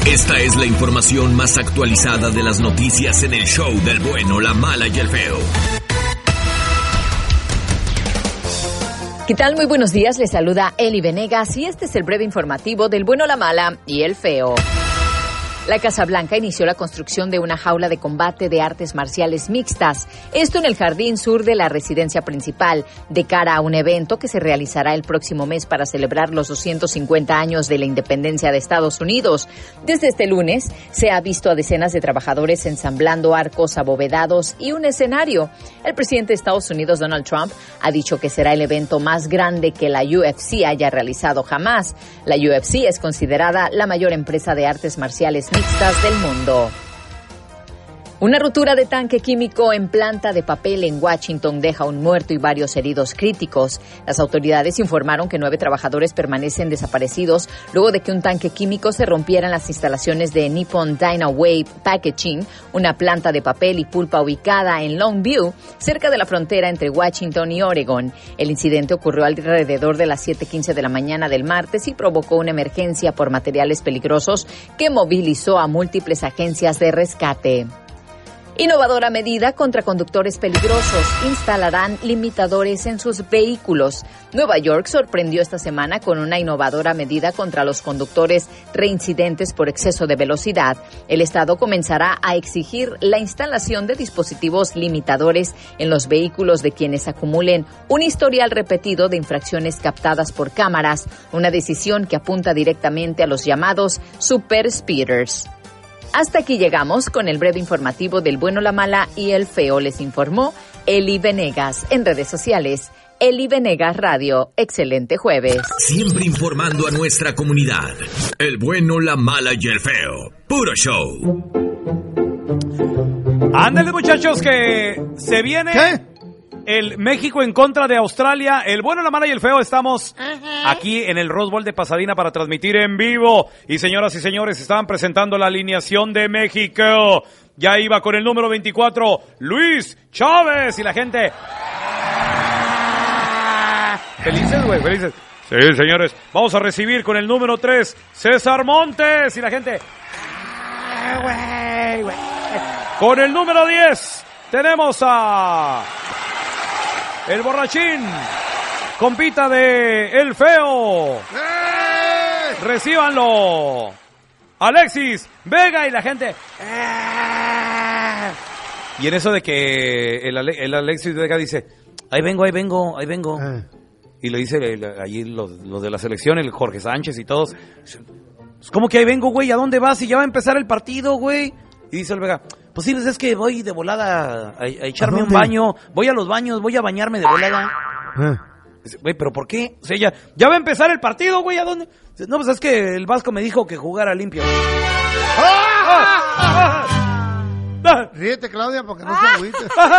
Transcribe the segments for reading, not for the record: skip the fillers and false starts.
Esta es la información más actualizada de las noticias en el show del bueno, la mala y el feo. ¿Qué tal? Muy buenos días, les saluda Eli Venegas y este es el breve informativo del bueno, la mala y el feo. La Casa Blanca inició la construcción de una jaula de combate de artes marciales mixtas, esto en el jardín sur de la residencia principal, de cara a un evento que se realizará el próximo mes para celebrar los 250 años de la independencia de Estados Unidos. Desde este lunes se ha visto a decenas de trabajadores ensamblando arcos abovedados y un escenario. El presidente de Estados Unidos, Donald Trump, ha dicho que será el evento más grande que la UFC haya realizado jamás. La UFC es considerada la mayor empresa de artes marciales mixtas del mundo. Una ruptura de tanque químico en planta de papel en Washington deja un muerto y varios heridos críticos. Las autoridades informaron que 9 trabajadores permanecen desaparecidos luego de que un tanque químico se rompiera en las instalaciones de Nippon Dynawave Packaging, una planta de papel y pulpa ubicada en Longview, cerca de la frontera entre Washington y Oregon. El incidente ocurrió alrededor de las 7:15 de la mañana del martes y provocó una emergencia por materiales peligrosos que movilizó a múltiples agencias de rescate. Innovadora medida contra conductores peligrosos. Instalarán limitadores en sus vehículos. Nueva York sorprendió esta semana con una innovadora medida contra los conductores reincidentes por exceso de velocidad. El estado comenzará a exigir la instalación de dispositivos limitadores en los vehículos de quienes acumulen un historial repetido de infracciones captadas por cámaras, una decisión que apunta directamente a los llamados super speeders. Hasta aquí llegamos con el breve informativo del bueno, la mala y el feo. Les informó Eli Venegas. En redes sociales, Eli Venegas Radio. Excelente jueves. Siempre informando a nuestra comunidad. El bueno, la mala y el feo. Puro show. Ándale, muchachos, que se viene... ¿Qué? El México en contra de Australia. El bueno, la mala y el feo. Estamos aquí en el Rose Bowl de Pasadena para transmitir en vivo. Y señoras y señores, estaban presentando la alineación de México. Ya iba con el número 24, Luis Chávez. Y la gente... Felices, güey, felices. Sí, señores. Vamos a recibir con el número 3, César Montes. Y la gente... Con el número 10, tenemos a... el borrachín, compita de El Feo. Recíbanlo. Alexis Vega y la gente. Y en eso de que el Alexis Vega dice, ahí vengo. Y le dice allí los de la selección, el Jorge Sánchez y todos, ¿cómo que ahí vengo, güey? ¿A dónde vas? Y ya va a empezar el partido, güey. Y dice el Vega, pues sí, es que voy de volada a echarme un baño, voy a los baños, voy a bañarme de volada. Dice, güey, ¿pero por qué? O sea, ya va a empezar el partido, güey, ¿a dónde? Dice, no, pues es que el Vasco me dijo que jugara limpio. Ríete, Claudia, porque no se agüite.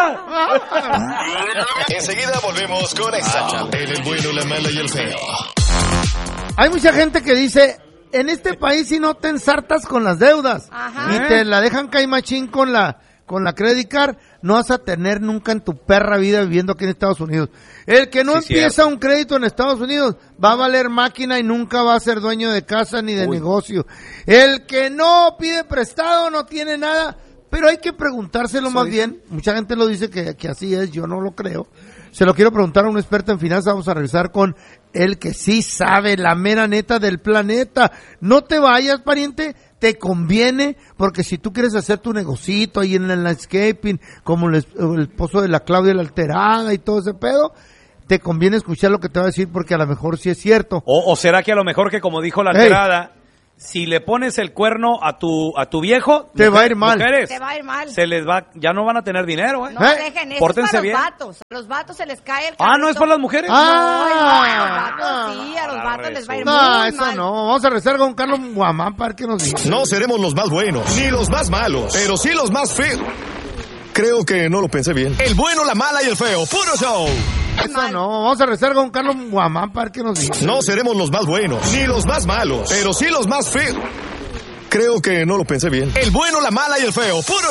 Enseguida volvemos con Exa, el bueno, la mala y el feo. Hay mucha gente que dice... En este país si no te ensartas con las deudas. Ajá. Y te la dejan caer machín con la Credit Card, no vas a tener nunca en tu perra vida viviendo aquí en Estados Unidos. El que no empieza un crédito en Estados Unidos va a valer máquina y nunca va a ser dueño de casa ni de negocio. El que no pide prestado no tiene nada, pero hay que preguntárselo más bien. Mucha gente lo dice que así es, yo no lo creo. Se lo quiero preguntar a un experto en finanzas. Vamos a regresar con el que sí sabe, la mera neta del planeta. No te vayas, pariente, te conviene, porque si tú quieres hacer tu negocito ahí en el landscaping, como el esposo de la Claudia la Alterada y todo ese pedo, te conviene escuchar lo que te va a decir, porque a lo mejor sí es cierto. O será que a lo mejor que, como dijo la Alterada, si le pones el cuerno a tu viejo, te va a ir mal. Mujeres, te va a ir mal. Se les va, ya no van a tener dinero, No dejen eso. Pórtense para bien. Los vatos. A los vatos se les cae el carrito. ¿No es para las mujeres? A los vatos les va a ir muy mal. No, eso no. Vamos a rezar con Carlos Guamán para que nos diga. No seremos los más buenos, ni los más malos, pero sí los más feos. Creo que no lo pensé bien. El bueno, la mala y el feo. Puro show. Eso no. Vamos a rezar con Carlos Guamán para que nos diga. No seremos los más buenos, ni los más malos, pero sí los más feos. Creo que no lo pensé bien. El bueno, la mala y el feo. Puro